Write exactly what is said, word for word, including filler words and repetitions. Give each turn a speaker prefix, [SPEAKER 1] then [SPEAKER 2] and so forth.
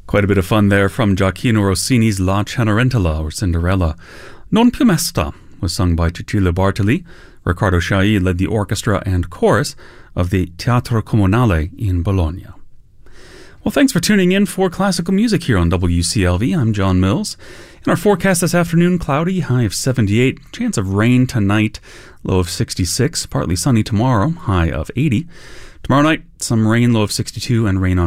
[SPEAKER 1] Quite a bit of fun there from Gioacchino Rossini's La Cenerentola, or Cinderella. Non più mesta was sung by Cecilia Bartoli. Riccardo Chailly led the orchestra and chorus of the Teatro Comunale in Bologna. Well, thanks for tuning in for classical music here on W C L V. I'm John Mills. In our forecast this afternoon, cloudy, high of seventy-eight. Chance of rain tonight, low of sixty-six. Partly sunny tomorrow, high of eighty. Tomorrow night, some rain, low of sixty-two, and rain on